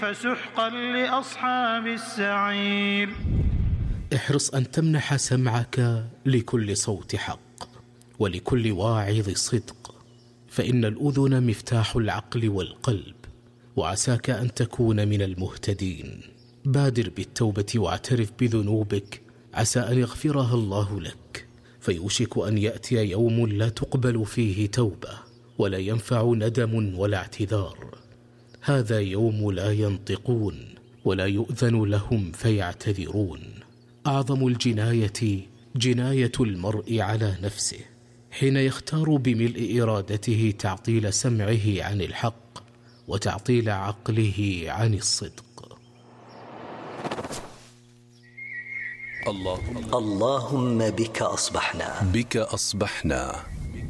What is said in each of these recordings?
فسحقا لأصحاب السعير. احرص أن تمنح سمعك لكل صوت حق ولكل واعظ صدق، فإن الأذن مفتاح العقل والقلب، وعساك أن تكون من المهتدين. بادر بالتوبة واعترف بذنوبك، عسى أن يغفرها الله لك، فيوشك أن يأتي يوم لا تقبل فيه توبة ولا ينفع ندم ولا اعتذار. هذا يوم لا ينطقون ولا يؤذن لهم فيعتذرون. أعظم الجناية جناية المرء على نفسه حين يختار بملء إرادته تعطيل سمعه عن الحق وتعطيل عقله عن الصدق. اللهم بك أصبحنا.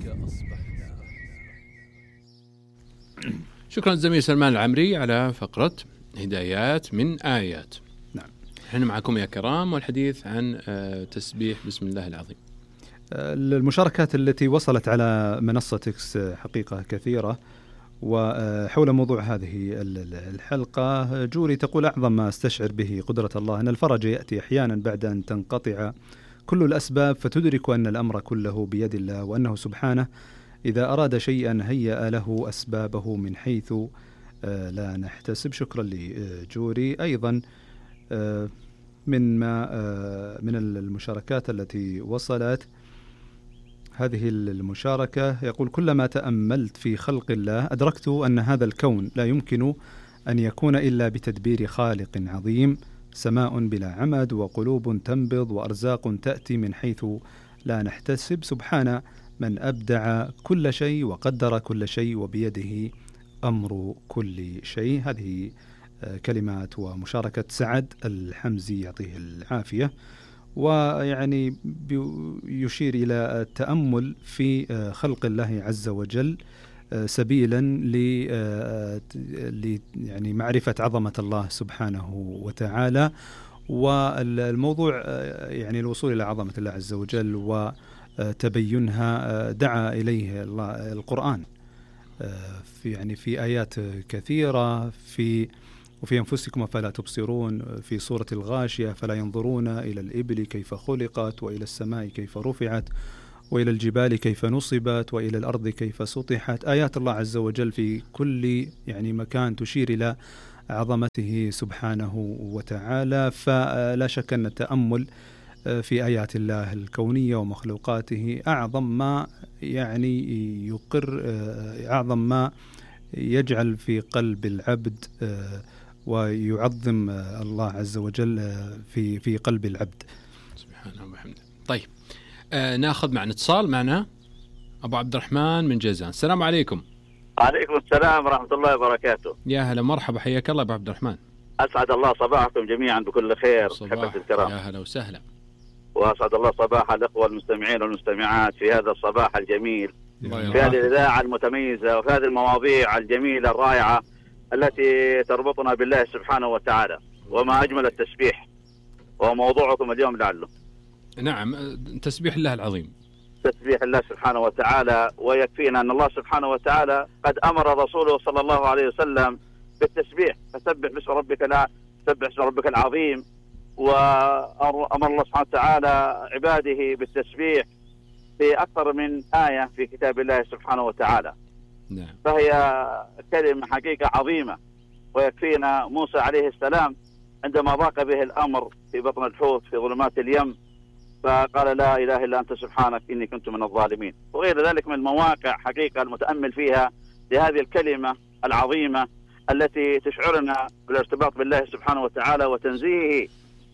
شكرا زميل سلمان العمري على فقرة هدايات من آيات. نعم، احنا معكم يا كرام والحديث عن تسبيح بسم الله العظيم. المشاركات التي وصلت على منصة إكس حقيقة كثيرة، وحول موضوع هذه الحلقة جوري تقول: أعظم ما استشعر به قدرة الله أن الفرج يأتي أحيانا بعد أن تنقطع كل الأسباب، فتدرك أن الأمر كله بيد الله، وأنه سبحانه إذا أراد شيئا هيأ له أسبابه من حيث لا نحتسب. شكرا لجوري. أيضا من المشاركات التي وصلت هذه المشاركة، يقول: كلما تأملت في خلق الله أدركت أن هذا الكون لا يمكن أن يكون إلا بتدبير خالق عظيم، سماء بلا عمد وقلوب تنبض وأرزاق تأتي من حيث لا نحتسب، سبحان من أبدع كل شيء وقدر كل شيء وبيده أمر كل شيء. هذه كلمات ومشاركة سعد الحمزي يعطيه العافية، ويعني يشير إلى التأمل في خلق الله عز وجل سبيلا يعني معرفة عظمة الله سبحانه وتعالى، والموضوع يعني الوصول إلى عظمة الله عز وجل وتبينها دعا إليه القرآن في آيات كثيرة، وفي أنفسكم فلا تبصرون، في سورة الغاشية: فلا ينظرون إلى الإبل كيف خلقت، وإلى السماء كيف رفعت، وإلى الجبال كيف نصبت، وإلى الأرض كيف سطحت. آيات الله عز وجل في كل يعني مكان تشير إلى عظمته سبحانه وتعالى، فلا شك أن التأمل في آيات الله الكونية ومخلوقاته أعظم ما يعني يقر، أعظم ما يجعل في قلب العبد ويعظم الله عز وجل في قلب العبد سبحانه وبحمده. طيب ناخذ معنا اتصال. معنا أبو عبد الرحمن من جازان. السلام عليكم. عليكم السلام ورحمة الله وبركاته. يا هلا مرحبا، حياك الله أبو عبد الرحمن. أسعد الله صباحكم جميعا بكل خير حبة الكرام. يا هلا وسهلا. وأسعد الله صباح الأخوة المستمعين والمستمعات في هذا الصباح الجميل، في هذه الإذاعة المتميزة، وفي هذه المواضيع الجميلة الرائعة التي تربطنا بالله سبحانه وتعالى. وما أجمل التسبيح، وموضوعكم اليوم لعله. نعم، تسبيح الله العظيم، تسبيح الله سبحانه وتعالى. ويكفينا أن الله سبحانه وتعالى قد أمر رسوله صلى الله عليه وسلم بالتسبيح: فسبح باسم ربك العظيم. وأمر الله سبحانه وتعالى عباده بالتسبيح في أكثر من آية في كتاب الله سبحانه وتعالى. نعم. فهي كلمة حقيقة عظيمة. ويكفينا موسى عليه السلام عندما ضاق به الأمر في بطن الحوت في ظلمات اليم، فقال: لا إله إلا أنت سبحانك إني كنت من الظالمين. وغير ذلك من المواقع حقيقة المتأمل فيها لهذه الكلمة العظيمة التي تشعرنا بالارتباط بالله سبحانه وتعالى وتنزيهه.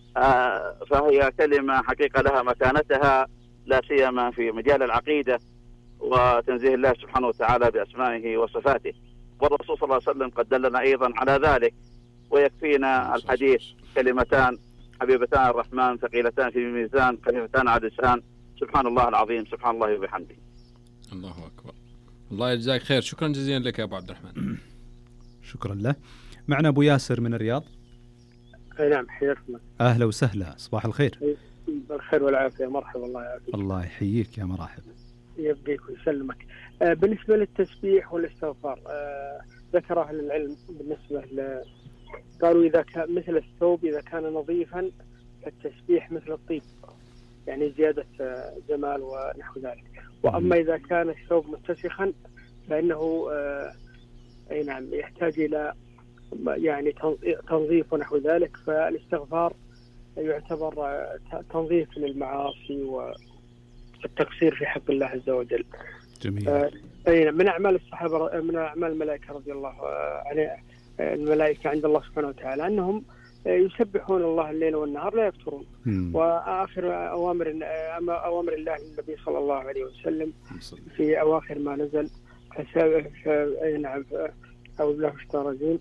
فهي كلمة حقيقة لها مكانتها، لا سيما في مجال العقيدة وتنزيه الله سبحانه وتعالى بأسمائه وصفاته. والرسول صلى الله عليه وسلم قد دلنا أيضا على ذلك. ويكفينا الحديث: كلمتان حبيبتان الرحمن ثقيلتان في الميزان خفيفتان على اللسان، سبحان الله العظيم سبحان الله وبحمده. الله أكبر. الله يجزاك خير. شكرا جزيلا لك يا أبو عبد الرحمن. شكرا له. معنا أبو ياسر من الرياض. نعم، حياكم. أهلا وسهلا، صباح الخير. بالخير والعافية. مرحبا. الله يعافيك. الله يحييك يا مرحبا. يبقيك ويسلمك. بالنسبة للتسبيح والاستغفار، ذكر أهل العلم بالنسبة قالوا إذا كان مثل الثوب إذا كان نظيفا فالتسبيح مثل الطيب، يعني زيادة جمال ونحو ذلك. وأما إذا كان الثوب متسخا فإنه أي نعم يحتاج إلى يعني تنظيف ونحو ذلك، فالاستغفار يعتبر تنظيف للمعاصي والتقصير في حق الله عز وجل. جميل. من أعمال الصحابة، من أعمال الملائكة رضي الله عنها، الملائكة عند الله سبحانه وتعالى أنهم يسبحون الله الليل والنهار لا يفترون. وآخر أوامر الله للنبي صلى الله عليه وسلم في أواخر ما نزل نعم أعوذ بالله من الشيطان الرجيم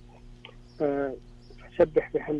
فسبح بحمد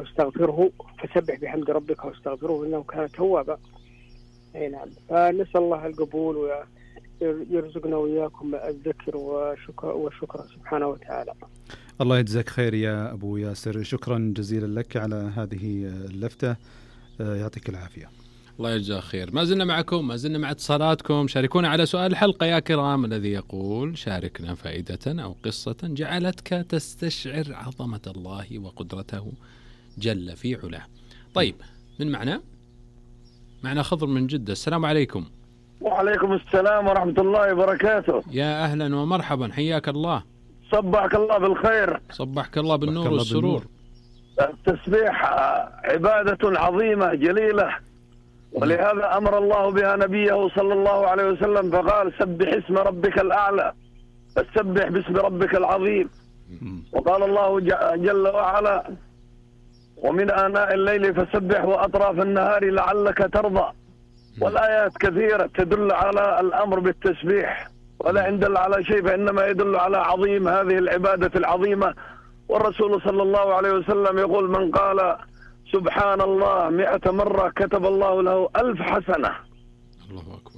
ربك واستغفره إنه كان توابا. نعم، فنسأل الله القبول ويرزقنا وإياكم الذكر والشكر سبحانه وتعالى. الله يجزاك خير يا أبو ياسر، شكرا جزيلا لك على هذه اللفتة، يعطيك العافية. الله يجزاك خير. ما زلنا معكم، ما زلنا مع اتصالاتكم. شاركونا على سؤال الحلقة يا كرام الذي يقول: شاركنا فائدة أو قصة جعلتك تستشعر عظمة الله وقدرته جل في علاه. طيب، من معنا خضر من جدة. السلام عليكم. وعليكم السلام ورحمة الله وبركاته. يا أهلا ومرحبا، حياك الله. صبحك الله بالخير. صبحك الله بالنور والسرور. التسبيح عبادة عظيمة جليلة، ولهذا أمر الله بها نبيه صلى الله عليه وسلم فقال: سبح اسم ربك الأعلى، فسبح باسم ربك العظيم. وقال الله جل وعلا: ومن آناء الليل فسبح وأطراف النهار لعلك ترضى. والآيات كثيرة تدل على الأمر بالتسبيح، ولا يدل على شيء فإنما يدل على عظيم هذه العبادة العظيمة. والرسول صلى الله عليه وسلم يقول: من قال سبحان الله 100 مرة كتب الله له 1000 حسنة. الله أكبر.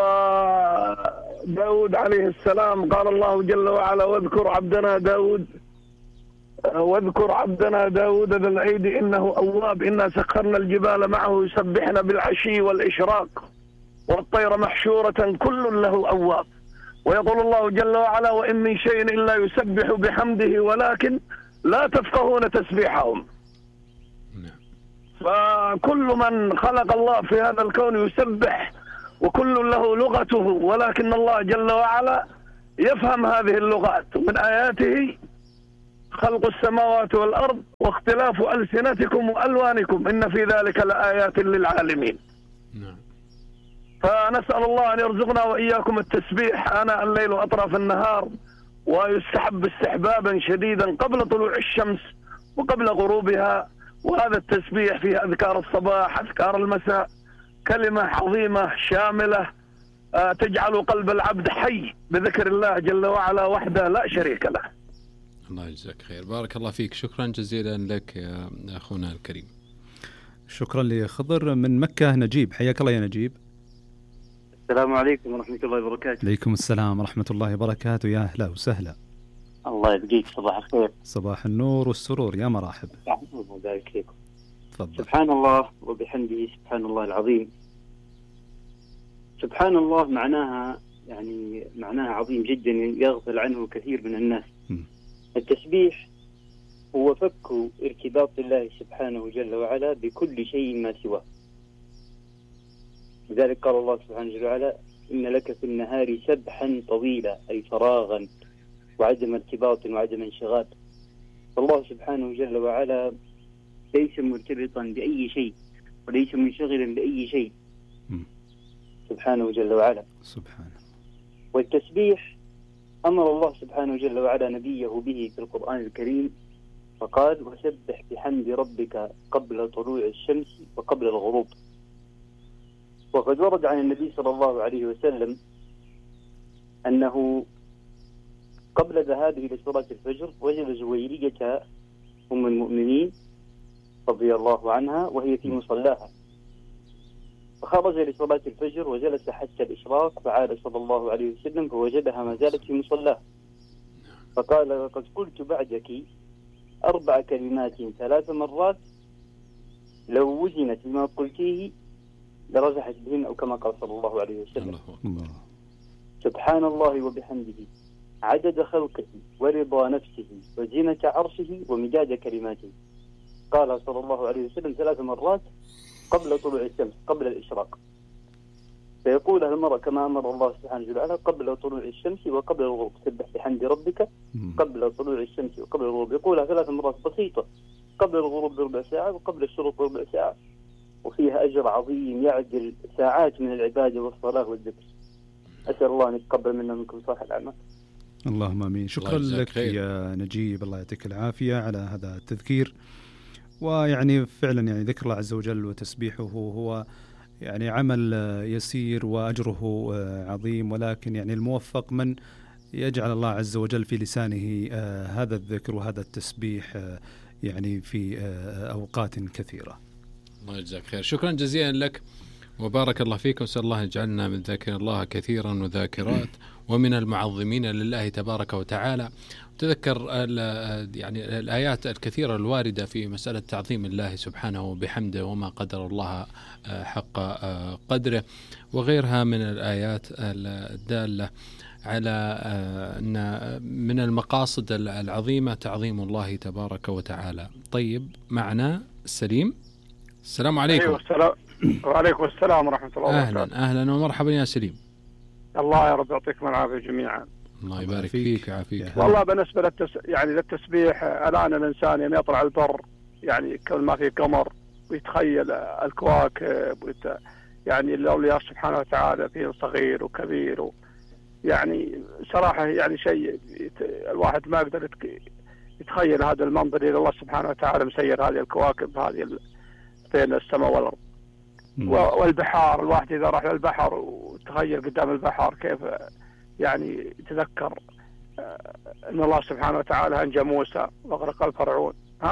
وداود عليه السلام قال الله جل وعلا: واذكر عبدنا داود ذا الأيد إنه أواب، إنا سخرنا الجبال معه يسبحن بالعشي والإشراق والطير محشورة كل له أواب. ويقول الله جل وعلا: وإن من شيء إلا يسبح بحمده ولكن لا تفقهون تسبيحهم. فكل من خلق الله في هذا الكون يسبح، وكل له لغته، ولكن الله جل وعلا يفهم هذه اللغات. ومن آياته خلق السماوات والأرض واختلاف ألسنتكم وألوانكم إن في ذلك لآيات للعالمين. فنسأل الله أن يرزقنا وإياكم التسبيح آناء الليل وأطراف النهار، ويستحب استحبابا شديدا قبل طلوع الشمس وقبل غروبها. وهذا التسبيح فيه أذكار الصباح، أذكار المساء، كلمة عظيمة شاملة تجعل قلب العبد حي بذكر الله جل وعلا وحده لا شريك له. الله يجزاك خير، بارك الله فيك، شكرا جزيلا لك يا أخونا الكريم. شكرا لخضر. من مكة نجيب، حياك الله يا نجيب. السلام عليكم ورحمة الله وبركاته. عليكم السلام ورحمة الله وبركاته، يا أهلا وسهلا. الله يبقيك، صباح الخير. صباح النور والسرور، يا مرحب. الله يبارك فيكم. تفضل. سبحان الله وبحمده سبحان الله العظيم. سبحان الله معناها عظيم جدا يغفل عنه كثير من الناس. التسبيح هو فك ارتباط الله سبحانه جل وعلا بكل شيء ما سواه. لذلك قال الله سبحانه جل وعلا: إن لك في النهار سبحا طويلا، أي فراغا وعدم ارتباط وعدم انشغال. فالله سبحانه جل وعلا ليس مرتبطا بأي شيء وليس منشغلا بأي شيء سبحانه جل وعلا. سبحانه. والتسبيح أمر الله سبحانه جل وعلا نبيه به في القرآن الكريم فقال: وسبح بحمد ربك قبل طلوع الشمس وقبل الغروب. وقد ورد عن النبي صلى الله عليه وسلم أنه قبل ذهابه لصلاة الفجر وجد زويرية أم المؤمنين رضي الله عنها وهي في مصلاها، فخرج لصلاة الفجر وجلس حتى الإشراق، فعاد صلى الله عليه وسلم فوجدها ما زالت في مصلاها، فقال: لقد قلت بعدك 4 كلمات 3 مرات لو وزنت بما قلتيه لرجحت بهن، أو كما قال صلى الله عليه وسلم. الله. سبحان الله وبحمده عدد خلقه ورضا نفسه وزينة عرشه ومداد كلماته. قال صلى الله عليه وسلم 3 مرات قبل طلوع الشمس قبل الإشراق، فيقولها المرء كما أمر الله سبحانه وتعالى قبل طلوع الشمس وقبل الغروب. سبح بحمد ربك قبل طلوع الشمس وقبل الغروب. يقولها 3 مرات بسيطة، قبل الغروب بربع ساعة وقبل الشروق بربع ساعة، وفيها أجر عظيم يعدل ساعات من العبادة والصلاة والذكر. أسأل الله أن يتقبل منا منكم صالح الأعمال. اللهم آمين. شكرا لك يا نجيب، الله يعطيك العافية على هذا التذكير. ويعني فعلا يعني ذكر الله عز وجل وتسبيحه هو يعني عمل يسير وأجره عظيم، ولكن يعني الموفق من يجعل الله عز وجل في لسانه هذا الذكر وهذا التسبيح يعني في أوقات كثيرة. الله يجزاك خير، شكرا جزيلا لك وبارك الله فيك، وسأل الله يجعلنا من ذاكرين الله كثيرا وذاكرات ومن المعظمين لله تبارك وتعالى. تذكر يعني الآيات الكثيرة الواردة في مسألة تعظيم الله سبحانه بحمده وما قدر الله حق قدره، وغيرها من الآيات الدالة على أن من المقاصد العظيمة تعظيم الله تبارك وتعالى. طيب معنا سليم. السلام عليكم. أيوة السلام. وعليكم السلام ورحمة الله وبركاته. أهلا ومرحبا يا سليم. الله يا رب يعطيكم العافية جميعا. الله يبارك فيك ويعافيك. والله بالنسبة للتسبيح الآن الإنسان يوم يطلع البر يعني كل ما في قمر ويتخيل الكواكب يعني الأولياء سبحانه وتعالى فيه صغير وكبير يعني صراحة يعني شيء الواحد ما يقدر يتخيل هذا المنظر إلى الله سبحانه وتعالى مسير هذه الكواكب هذه بين السماء والأرض. والبحار، الواحد إذا راح للبحر وتخيل قدام البحر كيف يعني يتذكر أن الله سبحانه وتعالى أنجى موسى وأغرق الفرعون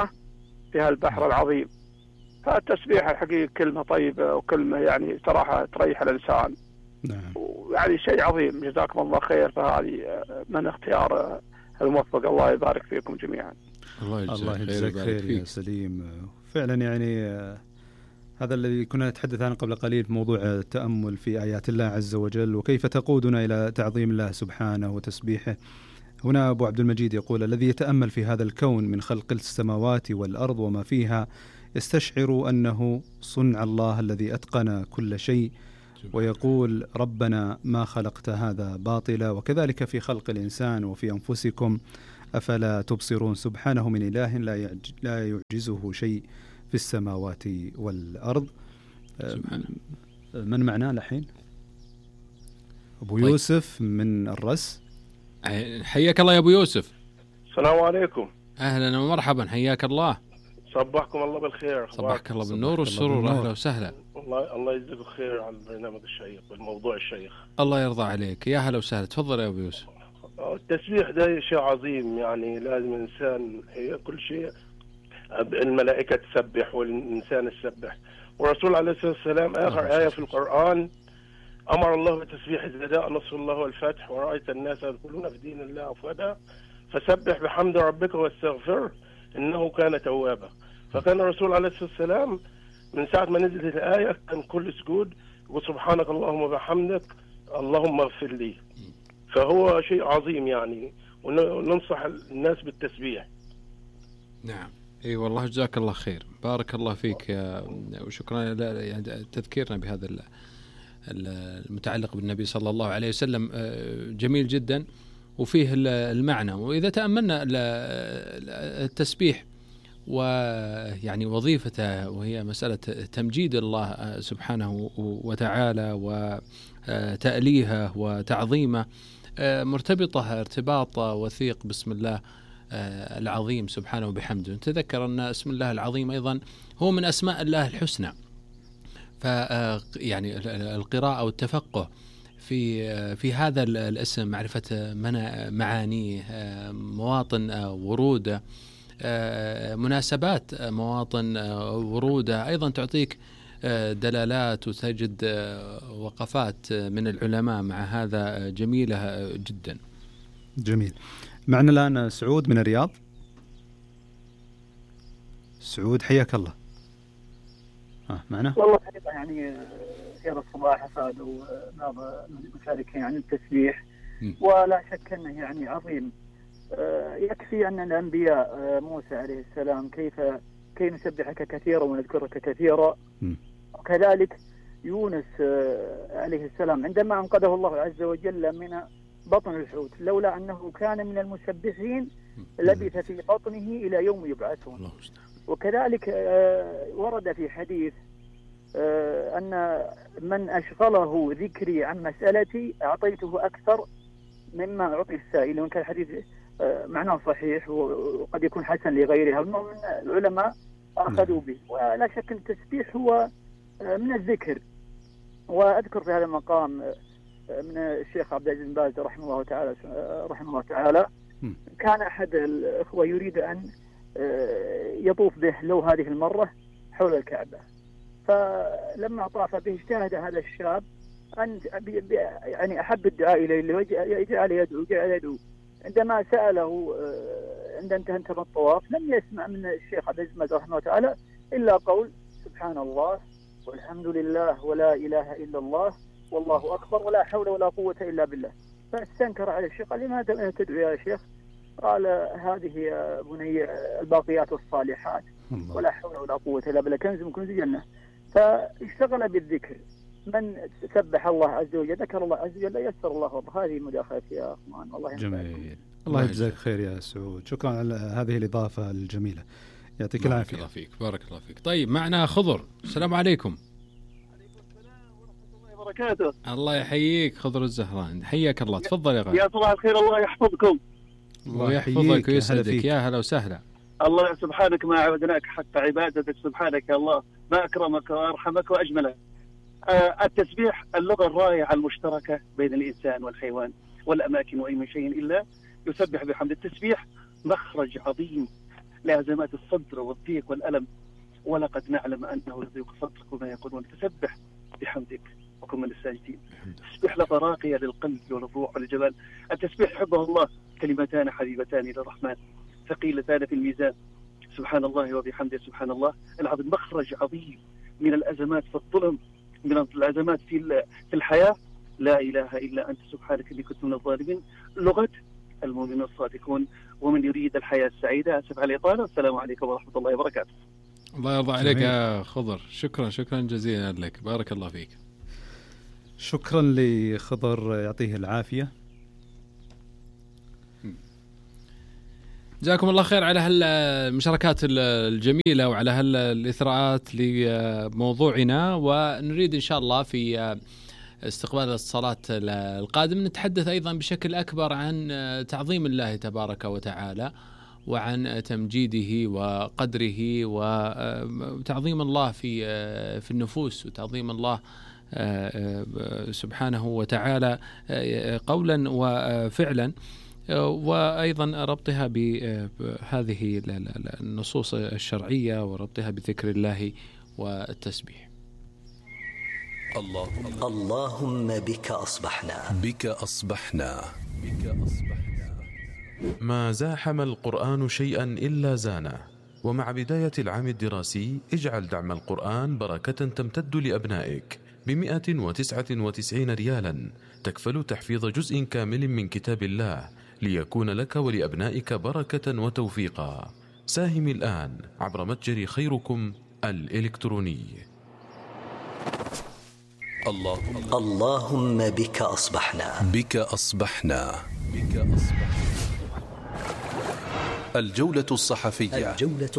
في هالبحر العظيم. فالتسبيح الحقيقة كلمة طيبة وكلمة يعني صراحة تريح الإنسان. ويعني شيء عظيم. جزاكم الله خير. فهذه من اختيار الموفق. الله يبارك فيكم جميعا. الله يجزاك خير يا سليم. فعلا يعني هذا الذي كنا نتحدث عنه قبل قليل في موضوع التأمل في آيات الله عز وجل وكيف تقودنا إلى تعظيم الله سبحانه وتسبيحه. هنا أبو عبد المجيد يقول: الذي يتأمل في هذا الكون من خلق السماوات والأرض وما فيها يستشعر أنه صنع الله الذي أتقن كل شيء، ويقول: ربنا ما خلقت هذا باطلا. وكذلك في خلق الإنسان وفي أنفسكم أفلا تبصرون. سبحانه من إله لا يعجزه شيء في السماوات والأرض. من معنا الحين؟ أبو يوسف من الرس. حياك الله يا أبو يوسف. السلام عليكم. أهلا ومرحبا، حياك الله. صبحكم الله بالخير. صبحك الله بالنور والسرور. أهلا وسهلا. الله يجزيك خير على البرنامج الشيق والموضوع الشيق. الله يرضى عليك. يا هلا وسهلا. تفضل يا أبو يوسف. التسبيح ده شيء عظيم، يعني لازم الإنسان هي كل شيء الملائكة تسبح والإنسان يسبح. والرسول عليه الصلاة والسلام آخر آية في القرآن أمر الله بالتسبيح إذا جاء نصر الله والفتح ورأيت الناس يدخلون في دين الله أفواجا فسبح بحمد ربك واستغفره إنه كان توابا. فكان الرسول عليه الصلاة والسلام من ساعة ما نزلت الآية كان كل سجود وسبحانك اللهم وبحمدك اللهم اغفر لي. فهو شيء عظيم يعني، وننصح الناس بالتسبيح. نعم. اي والله جزاك الله خير، بارك الله فيك وشكرا يعني تذكيرنا بهذا المتعلق بالنبي صلى الله عليه وسلم جميل جدا وفيه المعنى. وإذا تأملنا التسبيح ويعني وظيفته وهي مسألة تمجيد الله سبحانه وتعالى وتأليهه وتعظيمه، مرتبطة ارتباط وثيق باسم الله العظيم سبحانه وبحمده. نتذكر أن اسم الله العظيم أيضا هو من أسماء الله الحسنى، يعني القراءة والتفقه في هذا الاسم، معرفة معانيه، مواطن وروده، مناسبات مواطن وروده، أيضا تعطيك دلالات وتجد وقفات من العلماء مع هذا جميلة جدا. جميل. معنا الآن سعود من الرياض. سعود حياك الله. معنا؟ والله حقيقة يعني خير الصباح أفاد وبعض المشاركين عن التسبيح. ولا شك أنه يعني عظيم. يكفي أن الأنبياء موسى عليه السلام كي نسبحك كثيرا ونذكرك كثيرا، وكذلك يونس عليه السلام عندما أنقذه الله عز وجل من بطن الحوت، لولا أنه كان من المسبحين لبث في بطنه إلى يوم يبعثون. وكذلك ورد في حديث أن من أشغله ذكري عن مسألتي أعطيته أكثر مما أعطي السائل، وإن كان الحديث معناه صحيح وقد يكون حسن لغيرها، المهم العلماء أخذوا به. ولا شك أن التسبيح هو من الذكر. وأذكر في هذا المقام من الشيخ عبد العزيز بن باز رحمه الله تعالى كان أحد الأخوة يريد أن يطوف به لو هذه المرة حول الكعبة، فلما طاف به اجتهد هذا الشاب أن يعني أحب الدعاء إليه وجعل يدعو. عندما سأله عندما انتهى من الطواف لم يسمع من الشيخ عبد العزيز رحمه الله تعالى إلا قول سبحان الله والحمد لله ولا إله إلا الله والله أكبر ولا حول ولا قوة إلا بالله. فاستنكر على الشيخ، قال لماذا تدعو يا شيخ؟ قال هذه يا بني الباقيات الصالحات ولا حول ولا قوة إلا بالله كنز من كنوز الجنة. فاشتغل بالذكر. من سبح الله عز وجل ذكر الله عز وجل يسر الله وضع. هذه مداخلتي يا أخوان، والله جميل. الله يجزاك خير يا سعود، شكرا على هذه الإضافة الجميلة، يعطيك العافية. بارك الله فيك، بارك الله فيك. طيب معنا خضر، السلام عليكم. وبركاته. الله يحييك خضر الزهران، حياك الله، تفضل يا غالي. يا صباح الخير، الله يحفظكم. الله يحفظك ويسعدك، يا هلا وسهلا. الله سبحانك ما عبدناك حق عبادتك، سبحانك يا الله ما أكرمك وأرحمك وأجملك. التسبيح اللغة الرائعة المشتركة بين الإنسان والحيوان والأماكن وأي من شيء إلا يسبح بحمد. التسبيح مخرج عظيم لأزمات الصدر والضيق والألم، ولقد نعلم أنه يضيق صدرك وما يقولون. تسبح بحمدك وكن من الساجدين. التسبيح لغة راقية للقلب وللروح وللجبال. التسبيح حبه الله كلمتان حبيبتان للرحمن ثقيلتان في الميزان، سبحان الله وبحمده سبحان الله العظيم. مخرج عظيم من الأزمات في الظلم، من الأزمات في الحياة. لا إله إلا أنت سبحانك إني كنت من الظالمين. لغة المؤمنين الصادقون ومن يريد الحياة السعيدة. أسف على الإطالة، والسلام عليكم ورحمة الله وبركاته. الله يرضى عليك يا خضر، شكرا جزيلا لك، بارك الله فيك. شكرا لخضر، يعطيه العافية. جزاكم الله خير على هالمشاركات الجميلة وعلى هالإثراءات لموضوعنا. ونريد إن شاء الله في استقبال الصلاة القادم نتحدث أيضا بشكل أكبر عن تعظيم الله تبارك وتعالى، وعن تمجيده وقدره، وتعظيم الله في النفوس، وتعظيم الله سبحانه وتعالى قولا وفعلا، وأيضا ربطها بهذه النصوص الشرعية وربطها بذكر الله والتسبيح. اللهم بك أصبحنا ما زاحم القرآن شيئا إلا زانه. ومع بداية العام الدراسي اجعل دعم القرآن بركة تمتد لأبنائك ب199 ريالا، تكفل تحفيظ جزء كامل من كتاب الله ليكون لك ولأبنائك بركة وتوفيقا. ساهم الآن عبر متجر خيركم الإلكتروني. اللهم بك أصبحنا. الجولة الصحفية.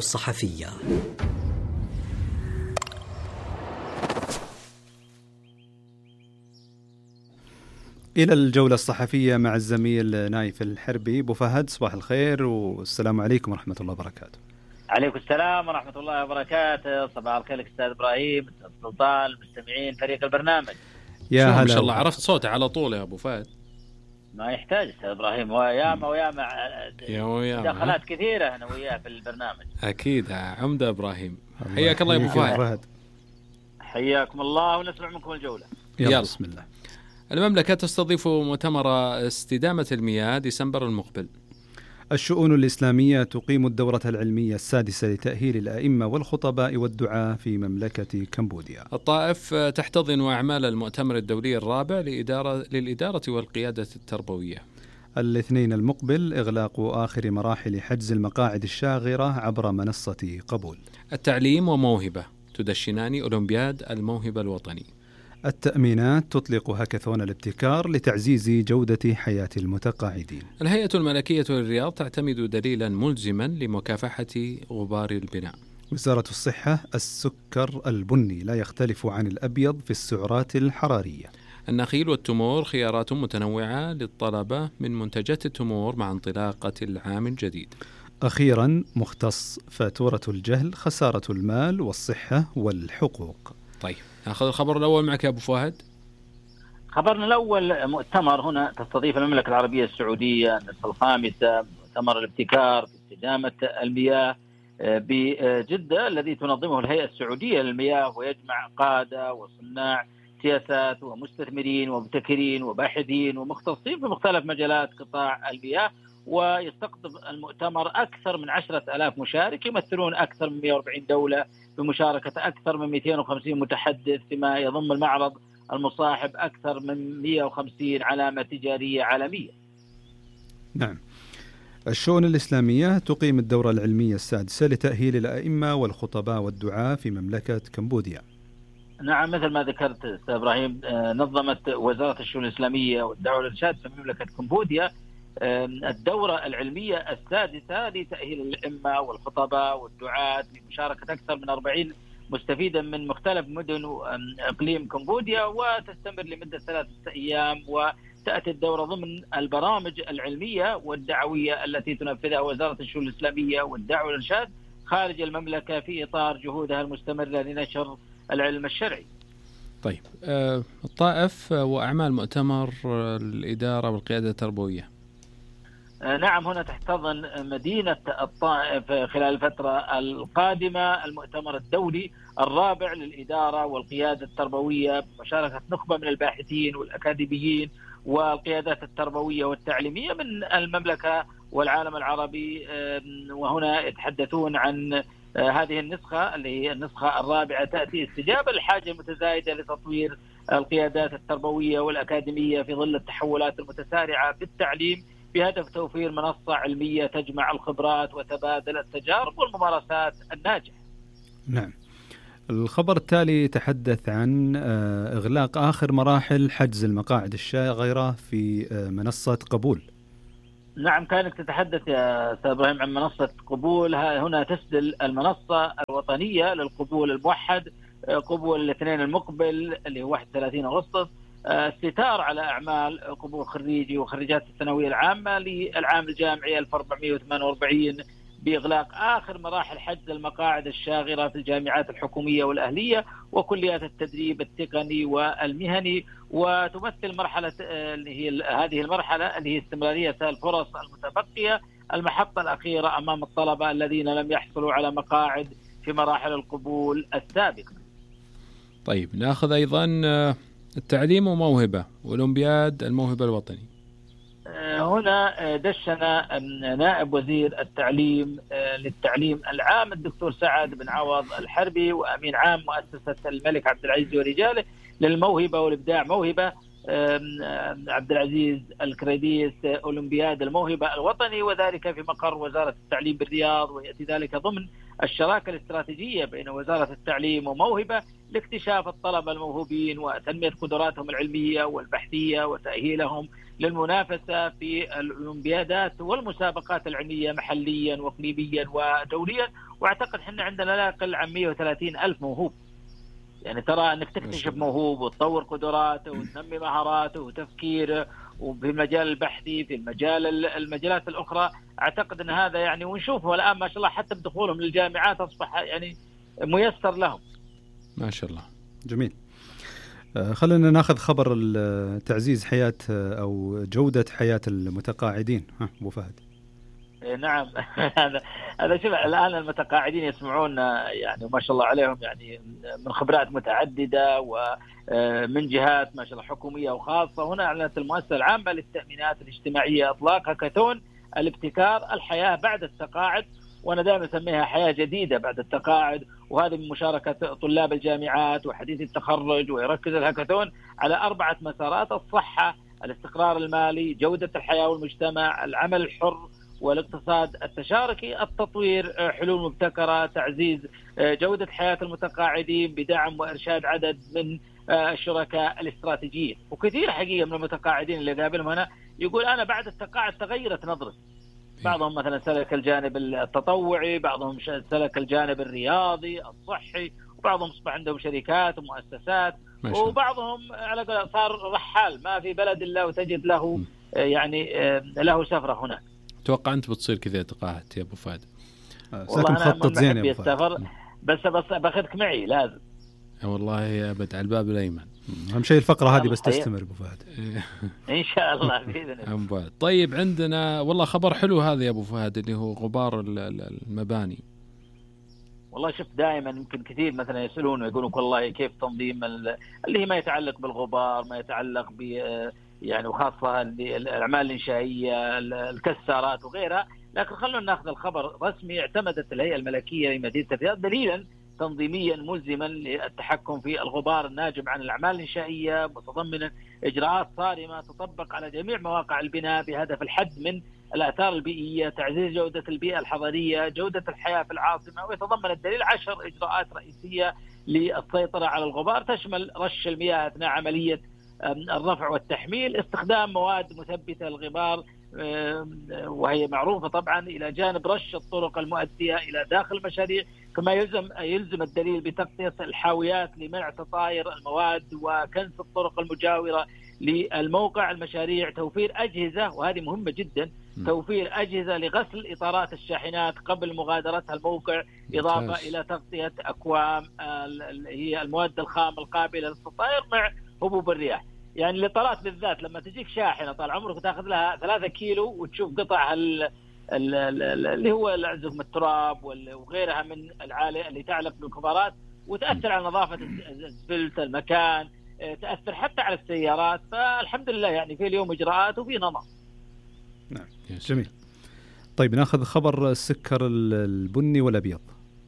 إلى الجولة الصحفية مع الزميل نايف الحربي. أبو فهد، صباح الخير والسلام عليكم ورحمة الله وبركاته. عليكم السلام ورحمة الله وبركاته. صباح الخير لك أستاذ إبراهيم، أستاذ سلطان، المستمعين، فريق البرنامج. يا هلا، ما شاء الله عرفت صوته على طول يا أبو فهد. ما يحتاج أستاذ إبراهيم، وياما دخلات كثيرة أنا وياه في البرنامج. أكيد عمدة إبراهيم، حياك الله يا أبو فهد. حياكم الله، ونسمع منكم الجولة. يلا بسم الله. المملكة تستضيف مؤتمر استدامة المياه ديسمبر المقبل. الشؤون الإسلامية تقيم الدورة العلمية السادسة لتأهيل الأئمة والخطباء والدعاة في مملكة كمبوديا. الطائف تحتضن أعمال المؤتمر الدولي الرابع للإدارة والقيادة التربوية. الاثنين المقبل إغلاق آخر مراحل حجز المقاعد الشاغرة عبر منصة قبول. التعليم وموهبة تدشنان أولمبياد الموهبة الوطني. التأمينات تطلق هاكاثون الابتكار لتعزيز جودة حياة المتقاعدين. الهيئة الملكية للرياض تعتمد دليلا ملزما لمكافحة غبار البناء. وزارة الصحة السكر البني لا يختلف عن الأبيض في السعرات الحرارية. النخيل والتمور خيارات متنوعة للطلبة من منتجات التمور مع انطلاقة العام الجديد. أخيرا مختص فاتورة الجهل خسارة المال والصحة والحقوق. طيب نأخذ الخبر الأول معك يا أبو فهد. خبرنا الأول مؤتمر هنا تستضيف المملكة العربية السعودية النسخة الخامسة مؤتمر الابتكار في استدامة المياه بجدة الذي تنظمه الهيئة السعودية للمياه، ويجمع قادة وصناع سياسات ومستثمرين ومبتكرين وباحثين ومختصين في مختلف مجالات قطاع المياه. ويستقطب المؤتمر أكثر من 10,000 مشارك يمثلون أكثر من 140 دولة بمشاركة أكثر من 250 متحدث، فيما يضم المعرض المصاحب أكثر من 150 علامة تجارية عالمية. نعم. الشؤون الإسلامية تقيم الدورة العلمية السادسة لتأهيل الأئمة والخطباء والدعاة في مملكة كمبوديا. نعم، مثل ما ذكرت أستاذ إبراهيم، نظمت وزارة الشؤون الإسلامية والدعوة والإرشاد في مملكة كمبوديا الدورة العلمية السادسة لتأهيل الأئمة والخطباء والدعاة بمشاركة أكثر من 40 مستفيدا من مختلف مدن وإقليم كمبوديا، وتستمر لمدة 3 أيام. وتأتي الدورة ضمن البرامج العلمية والدعوية التي تنفذها وزارة الشؤون الإسلامية والدعوة والإرشاد خارج المملكة في إطار جهودها المستمرة لنشر العلم الشرعي. طيب الطائف وأعمال مؤتمر الإدارة والقيادة التربوية. نعم، هنا تحتضن مدينة الطائف خلال الفترة القادمة المؤتمر الدولي الرابع للإدارة والقيادة التربوية بمشاركة نخبة من الباحثين والأكاديميين والقيادات التربوية والتعليمية من المملكة والعالم العربي. وهنا يتحدثون عن هذه النسخة اللي هي النسخة الرابعة تأتي استجابة للحاجة المتزايدة لتطوير القيادات التربوية والأكاديمية في ظل التحولات المتسارعة في التعليم، بهدف توفير منصة علمية تجمع الخبرات وتبادل التجارب والممارسات الناجحة. نعم. الخبر التالي يتحدث عن إغلاق آخر مراحل حجز المقاعد الشاغرة في منصة قبول. نعم، كانت تتحدث يا أستاذ إبراهيم عن منصة قبول. هنا تسدل المنصة الوطنية للقبول الموحد قبول الاثنين المقبل اللي هو 31 أغسطس الستار على أعمال قبول خريجي وخريجات الثانوية العامة للعام الجامعي 1448 بإغلاق آخر مراحل حجز المقاعد الشاغرة في الجامعات الحكومية والأهلية وكليات التدريب التقني والمهني. وتمثل مرحلة هذه المرحلة اللي هي استمرارية الفرص المتبقية المحطة الأخيرة أمام الطلبة الذين لم يحصلوا على مقاعد في مراحل القبول السابقة. طيب نأخذ أيضا التعليم وموهبة أولمبياد الموهبة الوطني. هنا دشن نائب وزير التعليم للتعليم العام الدكتور سعد بن عوض الحربي وأمين عام مؤسسة الملك عبد العزيز ورجاله للموهبة والإبداع موهبة عبد العزيز الكريديس أولمبياد الموهبة الوطني، وذلك في مقر وزارة التعليم بالرياض. ويأتي ذلك ضمن الشراكة الاستراتيجية بين وزارة التعليم وموهبة لاكتشاف الطلبة الموهوبين وتنمية قدراتهم العلمية والبحثية وتأهيلهم للمنافسة في الأولمبيادات والمسابقات العلمية محليا وإقليميا ودوليا. واعتقد حنا عندنا لا يقل عن 130 ألف موهوب. يعني ترى أنك تكتشف موهوب وتطور قدراته وتنمي مهاراته وتفكيره وفي المجال البحثي في المجالات الأخرى، أعتقد أن هذا يعني ونشوفه الآن ما شاء الله حتى بدخولهم للجامعات أصبح يعني ميسر لهم ما شاء الله. جميل. خلينا ناخذ خبر تعزيز حياة أو جودة حياة المتقاعدين. أبو فهد. نعم هذا شوف الآن المتقاعدين يسمعون يعني ما شاء الله عليهم يعني من خبرات متعددة ومن جهات ما شاء الله حكومية وخاصة. هنا أعلنت المؤسسة العامة للتأمينات الاجتماعية إطلاق هاكاثون الابتكار، الحياة بعد التقاعد. وأنا دائما أسميها حياة جديدة بعد التقاعد، وهذه من مشاركة طلاب الجامعات وحديث التخرج. ويركز الهاكاثون على 4 مسارات: الصحة، الاستقرار المالي، جودة الحياة والمجتمع، العمل الحر، والاقتصاد التشاركي، التطوير، حلول مبتكرة، تعزيز جودة حياة المتقاعدين بدعم وإرشاد عدد من الشركاء الاستراتيجيين. وكثير حقيقة من المتقاعدين اللي قابلهم هنا يقول أنا بعد التقاعد تغيرت نظرتي. بعضهم مثلا سلك الجانب التطوعي، بعضهم سلك الجانب الرياضي الصحي، وبعضهم أصبح عندهم شركات ومؤسسات، وبعضهم على صار رحال ما في بلد إلا وتجد له يعني له سفرة هناك. توقع أنت بتصير كذا تقاعدت يا أبو فهد؟ والله أنا مخطط زين يا أبو فهد، بس باخذك معي لازم. والله أبد على الباب الأيمن. أهم شيء الفقرة هذه بس تستمر أبو فهد. إن شاء الله بإذن الله. طيب عندنا والله خبر حلو هذا يا أبو فهد اللي هو غبار المباني. والله شوف دائما يمكن كثير مثلا يسألون ويقولون والله كيف تنظيم اللي هي ما يتعلق بالغبار، ما يتعلق ب يعني وخاصة الأعمال الإنشائية، الكسارات وغيرها. لكن خلونا ناخذ الخبر رسمي. اعتمدت الهيئة الملكية لمدينة الرياض دليلا تنظيميا ملزما للتحكم في الغبار الناجم عن الأعمال الإنشائية، متضمنا إجراءات صارمة تطبق على جميع مواقع البناء بهدف الحد من الآثار البيئية، تعزيز جودة البيئة الحضرية، جودة الحياة في العاصمة. ويتضمن الدليل 10 إجراءات رئيسية للسيطرة على الغبار، تشمل رش المياه أثناء عملية الرفع والتحميل، استخدام مواد مثبتة للغبار وهي معروفة طبعا، إلى جانب رش الطرق المؤدية إلى داخل المشاريع. كما يلزم الدليل بتغطية الحاويات لمنع تطاير المواد وكنس الطرق المجاورة للموقع المشاريع، توفير أجهزة وهذه مهمة جدا، توفير أجهزة لغسل إطارات الشاحنات قبل مغادرتها الموقع، إضافة إلى تغطية أكوام هي المواد الخام القابلة للتطاير مع هبوب الرياح. يعني الإطارات بالذات لما تجيك شاحنة طال عمرك تأخذ لها 3 كيلو وتشوف قطع اللي هو زخم التراب وغيرها من العالية اللي تعلق بالكبارات، وتأثر على نظافة الزبلة المكان، تأثر حتى على السيارات. فالحمد لله يعني في اليوم إجراءات وفي نظام. نعم جميل. طيب ناخذ خبر السكر البني والأبيض.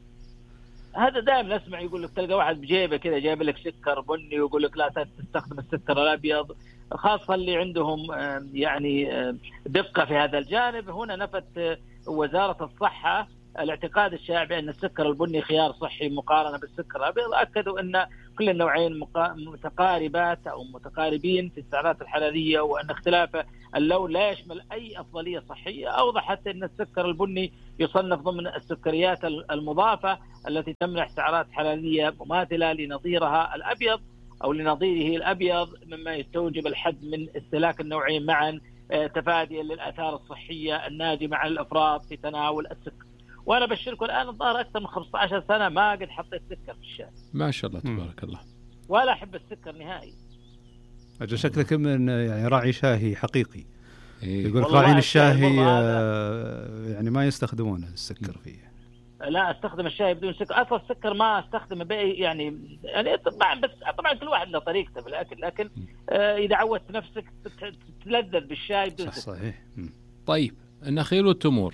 هذا دائما نسمع يقول لك تلقى واحد بجيبه كذا جايب لك سكر بني ويقول لك لا تستخدم السكر الأبيض، خاصة اللي عندهم يعني دقة في هذا الجانب. هنا نفت وزارة الصحة الاعتقاد الشائع بأن السكر البني خيار صحي مقارنة بالسكر الأبيض. أكدوا أن كل النوعين متقاربات أو متقاربين في السعرات الحرارية، وأن اختلاف اللون لا يشمل أي أفضلية صحية. أوضحت أن السكر البني يصنف ضمن السكريات المضافة التي تمنح سعرات حرارية مماثلة لنظيرها الأبيض أو لنظيره الأبيض، مما يستوجب الحد من استهلاك النوعين معا تفاديا للآثار الصحية الناجمة عن الإفراط في تناول السكر. وأنا بشركم الآن الظاهر أكثر من 15 سنة ما قد حطيت سكر في الشاي. ما شاء الله تبارك الله. ولا أحب السكر نهائي. أجل شكلك من يعني راعي شاهي حقيقي. يقول راعين الشاهي يعني ما يستخدمون السكر فيه. لا استخدم الشاي بدون سكر. أصلا السكر ما استخدمه يعني طبعا كل واحد له طريقته في الأكل، لكن إذا عودت نفسك تتلذذ بالشاي بدون سكر. صحيح. طيب النخيل والتمور.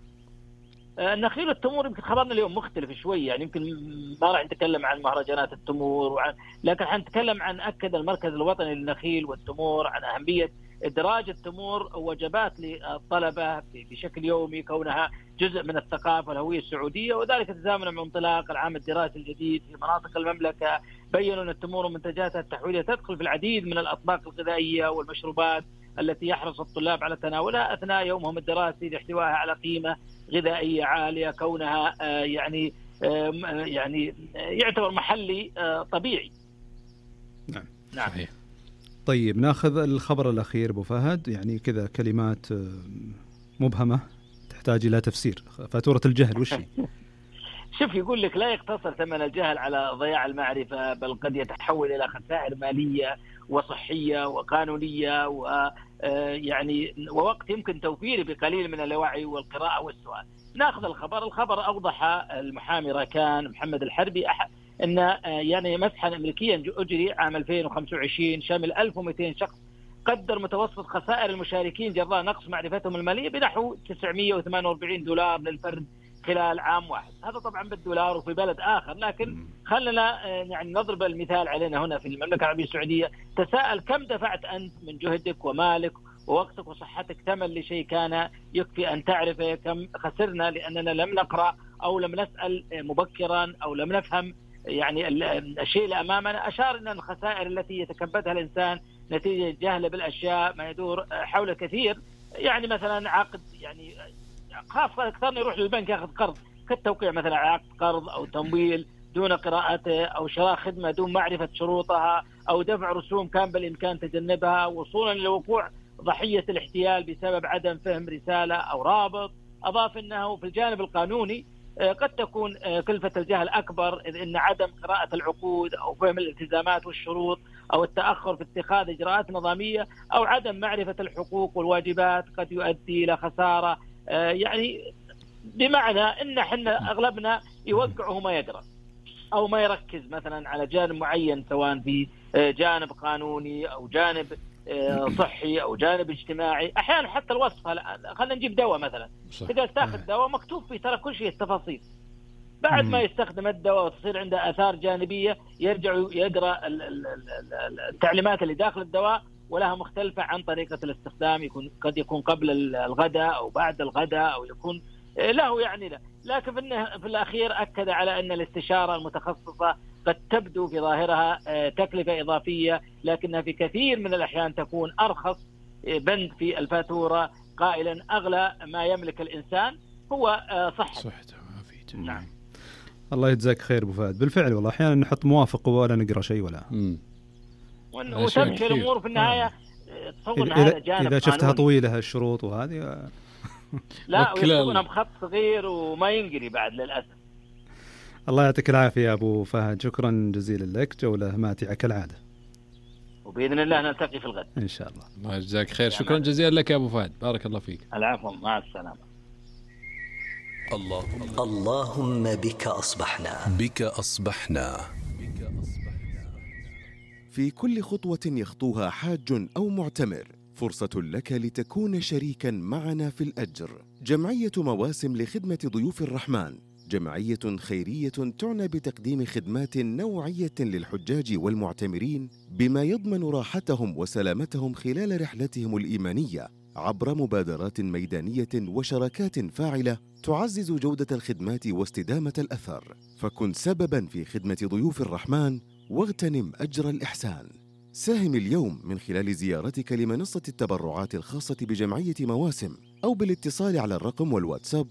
النخيل والتمور يمكن خبرنا اليوم مختلف شوي، يعني يمكن ما راح نتكلم عن مهرجانات التمور لكن حنتكلم عن أكد المركز الوطني للنخيل والتمور عن أهمية إدراج التمور وجبات للطلبة بشكل يومي، كونها جزء من الثقافة والهوية السعودية، وذلك تزامنا مع انطلاق العام الدراسي الجديد في مناطق المملكة. بيّنوا أن التمور ومنتجاتها التحويلية تدخل في العديد من الأطباق الغذائية والمشروبات التي يحرص الطلاب على تناولها أثناء يومهم الدراسي لاحتوائها على قيمة غذائية عالية، كونها يعني يعتبر محلي طبيعي. نعم. صحيح. طيب ناخذ الخبر الأخير أبو فهد، يعني كذا كلمات مبهمة تحتاج إلى تفسير. فاتورة الجهل وش هي؟ شوف يقول لك لا يقتصر ثمن الجهل على ضياع المعرفة، بل قد يتحول إلى خسائر مالية وصحية وقانونية ويعني ووقت يمكن توفيره بقليل من الوعي والقراءة والسؤال. ناخذ الخبر أوضح المحامي راكان محمد الحربي أن يعني مسحا أمريكيا أجري عام 2025 شامل 1200 شخص قدر متوسط خسائر المشاركين جراء نقص معرفتهم المالية بنحو $948 للفرد خلال عام واحد. هذا طبعا بالدولار وفي بلد آخر، لكن خلنا يعني نضرب المثال علينا هنا في المملكة العربية السعودية. تساءل كم دفعت أنت من جهدك ومالك ووقتك وصحتك ثمن لشيء كان يكفي أن تعرفه؟ كم خسرنا لأننا لم نقرأ أو لم نسأل مبكرا أو لم نفهم يعني الشيء اللي أمامنا. أشار أن الخسائر التي يتكبدها الإنسان نتيجة جهله بالأشياء ما يدور حول كثير، يعني مثلا عقد، يعني خاصة أكثر يروح للبنك يأخذ قرض كالتوقيع مثلا عقد قرض أو تمويل دون قراءته، أو شراء خدمة دون معرفة شروطها، أو دفع رسوم كان بالإمكان تجنبها، وصولا لوقوع ضحية الاحتيال بسبب عدم فهم رسالة أو رابط. أضاف أنه في الجانب القانوني قد تكون كلفة الجهل أكبر، إذ أن عدم قراءة العقود أو فهم الالتزامات والشروط أو التأخر في اتخاذ إجراءات نظامية أو عدم معرفة الحقوق والواجبات قد يؤدي إلى خسارة. يعني بمعنى أن احنا أغلبنا يوقعه ما يدرى أو ما يركز مثلا على جانب معين، سواء في جانب قانوني أو جانب صحي أو جانب اجتماعي. أحيانا حتى الوصفة، خلينا نجيب دواء مثلا، تقدر تاخذ دواء مكتوب فيه ترى كل شيء التفاصيل، بعد ما يستخدم الدواء وتصير عنده آثار جانبية يرجع يقرأ التعليمات اللي داخل الدواء ولها مختلفة عن طريقة الاستخدام، قد يكون قبل الغداء أو بعد الغداء أو يكون له يعني له. لكن في الأخير أكد على أن الاستشارة المتخصصة قد تبدو في ظاهرها تكلفة إضافية، لكنها في كثير من الأحيان تكون أرخص بند في الفاتورة، قائلا أغلى ما يملك الإنسان هو صحته وعافيته. نعم. الله يجزاك خير أبو فهد. بالفعل والله أحيانا نحط موافق ولا نقرأ شيء ولا وتمشي الأمور في النهاية. تصور هذا جانب إذا شفتها طويلة الشروط وهذه لا ويكتبونها بخط صغير وما ينقري بعد للأسف. الله يعطيك العافية يا أبو فهد، شكرا جزيلا لك، جولة ماتعة كالعادة، وبإذن الله نلتقي في الغد إن شاء الله. الله يجزاك خير، شكرا جزيلا لك يا أبو فهد، بارك الله فيك. العفو، مع السلامة. اللهم بك أصبحنا. بك أصبحنا. في كل خطوة يخطوها حاج أو معتمر فرصة لك لتكون شريكا معنا في الأجر. جمعية مواسم لخدمة ضيوف الرحمن جمعية خيرية تعنى بتقديم خدمات نوعية للحجاج والمعتمرين بما يضمن راحتهم وسلامتهم خلال رحلتهم الإيمانية عبر مبادرات ميدانية وشراكات فاعلة تعزز جودة الخدمات واستدامة الأثر. فكن سببا في خدمة ضيوف الرحمن واغتنم أجر الإحسان. ساهم اليوم من خلال زيارتك لمنصة التبرعات الخاصة بجمعية مواسم أو بالاتصال على الرقم والواتساب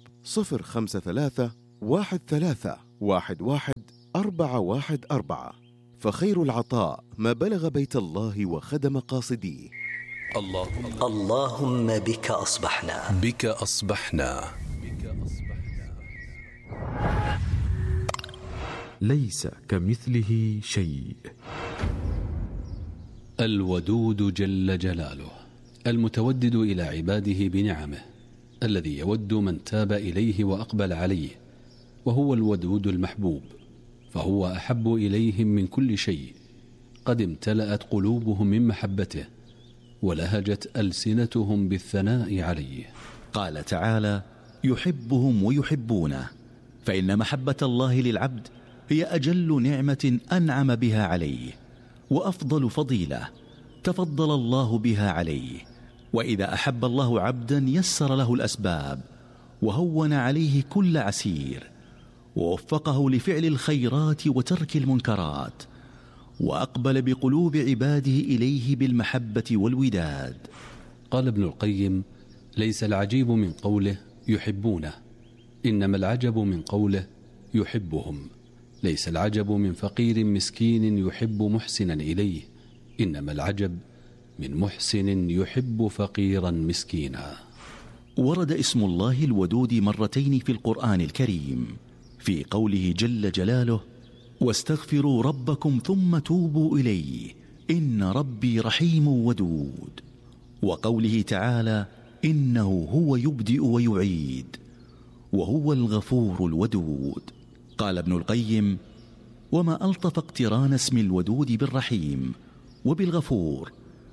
053-13-11-414. فخير العطاء ما بلغ بيت الله وخدم قاصديه. اللهم بك أصبحنا. بك أصبحنا. ليس كمثله شيء. الودود جل جلاله، المتودد إلى عباده بنعمه، الذي يود من تاب إليه وأقبل عليه، وهو الودود المحبوب، فهو أحب إليهم من كل شيء. قد امتلأت قلوبهم من محبته ولهجت ألسنتهم بالثناء عليه. قال تعالى: يحبهم ويحبونه، فإن محبة الله للعبد هي أجل نعمة أنعم بها عليه وأفضل فضيلة تفضل الله بها عليه. وإذا أحب الله عبدا يسر له الأسباب وهون عليه كل عسير، ووفقه لفعل الخيرات وترك المنكرات، وأقبل بقلوب عباده إليه بالمحبة والوداد. قال ابن القيم: ليس العجيب من قوله يحبونه، إنما العجب من قوله يحبهم. ليس العجب من فقير مسكين يحب محسنا إليه، إنما العجب من محسن يحب فقيرا مسكينا. ورد اسم الله الودود مرتين في القرآن الكريم، في قوله جل جلاله: واستغفروا ربكم ثم توبوا إليه إن ربي رحيم ودود، وقوله تعالى: إنه هو يبدئ ويعيد وهو الغفور الودود. قال ابن القيم: وما ألطف اقتران اسم الودود بالرحيم وبالغفور،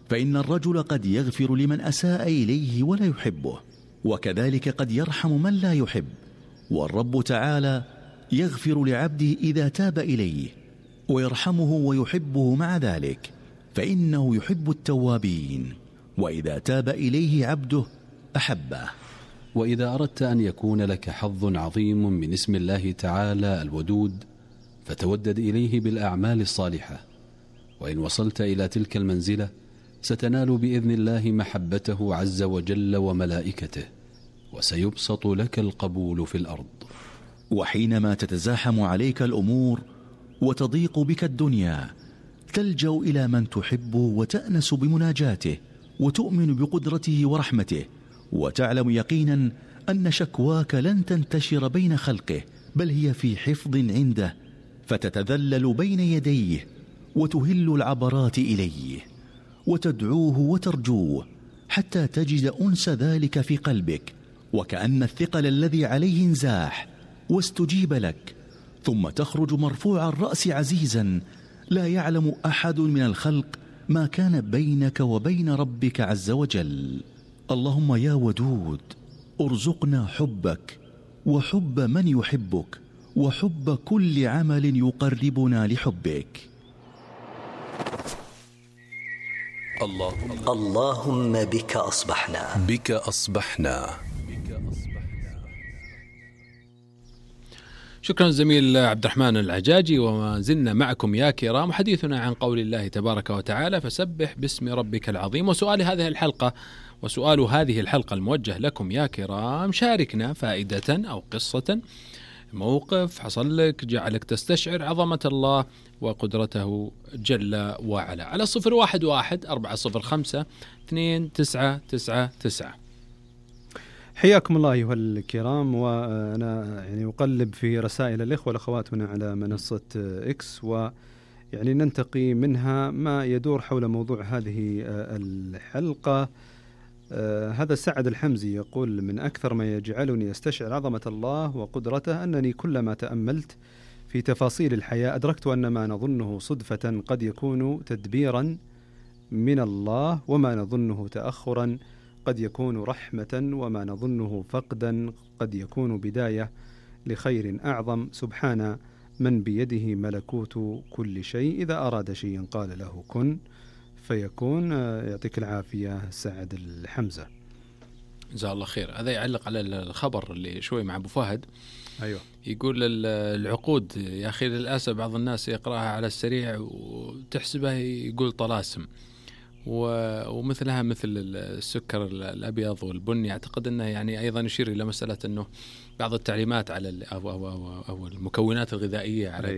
فإن الرجل قد يغفر لمن أساء إليه ولا يحبه، وكذلك قد يرحم من لا يحب، والرب تعالى يغفر لعبده إذا تاب إليه ويرحمه ويحبه مع ذلك، فإنه يحب التوابين، وإذا تاب إليه عبده أحبه. وإذا أردت أن يكون لك حظ عظيم من اسم الله تعالى الودود فتودد إليه بالأعمال الصالحة، وإن وصلت إلى تلك المنزلة ستنال بإذن الله محبته عز وجل وملائكته، وسيبسط لك القبول في الأرض. وحينما تتزاحم عليك الأمور وتضيق بك الدنيا تلجأ إلى من تحب وتأنس بمناجاته وتؤمن بقدرته ورحمته، وتعلم يقينا أن شكواك لن تنتشر بين خلقه، بل هي في حفظ عنده، فتتذلل بين يديه وتهل العبرات إليه وتدعوه وترجوه حتى تجد أنس ذلك في قلبك، وكأن الثقل الذي عليه انزاح واستجيب لك، ثم تخرج مرفوع الرأس عزيزا لا يعلم أحد من الخلق ما كان بينك وبين ربك عز وجل. اللهم يا ودود ارزقنا حبك وحب من يحبك وحب كل عمل يقربنا لحبك. اللهم بك أصبحنا. بك أصبحنا. شكرا زميل عبد الرحمن العجاجي. وما زلنا معكم يا كرام حديثنا عن قول الله تبارك وتعالى فسبح باسم ربك العظيم. وسؤال هذه الحلقة الموجه لكم يا كرام، شاركنا فائدة أو قصة، موقف حصل لك جعلك تستشعر عظمة الله وقدرته جل وعلا، على 011-405-2999. حياكم الله أيها الكرام. وأنا أقلب في رسائل الإخوة والأخوات هنا على منصة إكس، ويعني ننتقي منها ما يدور حول موضوع هذه الحلقة. هذا سعد الحمزي يقول: من أكثر ما يجعلني أستشعر عظمة الله وقدرته أنني كلما تأملت في تفاصيل الحياة أدركت أن ما نظنه صدفة قد يكون تدبيرا من الله، وما نظنه تأخرا قد يكون رحمة، وما نظنه فقدا قد يكون بداية لخير أعظم. سبحان من بيده ملكوت كل شيء، إذا أراد شيئا قال له كن فيكون. يعطيك العافية سعد الحمزة، جزاه الله خير. هذا يعلق على الخبر اللي شوي مع أبو فهد. أيوة. يقول العقود يا أخي للأسف بعض الناس يقرأها على السريع وتحسبه يقول طلاسم، ومثلها مثل السكر الأبيض والبني. أعتقد أنه يعني أيضا يشير إلى مسألة أنه بعض التعليمات على أو المكونات الغذائية على